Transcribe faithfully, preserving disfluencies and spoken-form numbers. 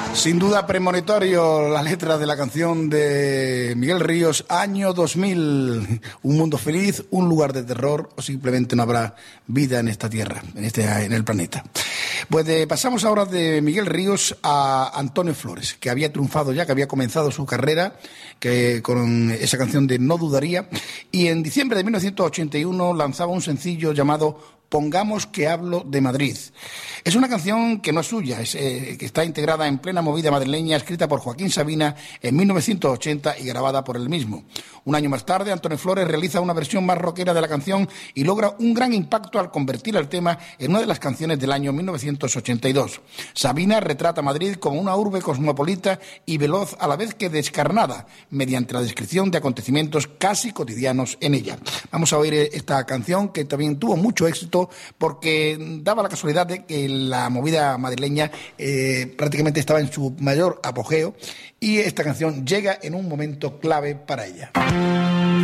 Sin duda premonitorio la letra de la canción de Miguel Ríos, año dos mil. Un mundo feliz, un lugar de terror o simplemente no habrá vida en esta tierra, en este en el planeta. Pues de, pasamos ahora de Miguel Ríos a Antonio Flores, que había triunfado ya, que había comenzado su carrera que con esa canción de No Dudaría, y en diciembre de mil novecientos ochenta y uno lanzaba un sencillo llamado Pongamos que hablo de Madrid. Es una canción que no es suya, es, eh, que está integrada en plena movida madrileña, escrita por Joaquín Sabina en mil novecientos ochenta y grabada por él mismo. Un año más tarde, Antonio Flores realiza una versión más rockera de la canción y logra un gran impacto al convertir el tema en una de las canciones del año mil novecientos ochenta y dos. Sabina retrata a Madrid como una urbe cosmopolita y veloz a la vez que descarnada, mediante la descripción de acontecimientos casi cotidianos en ella. Vamos a oír esta canción que también tuvo mucho éxito porque daba la casualidad de que la movida madrileña eh, prácticamente estaba en su mayor apogeo y esta canción llega en un momento clave para ella.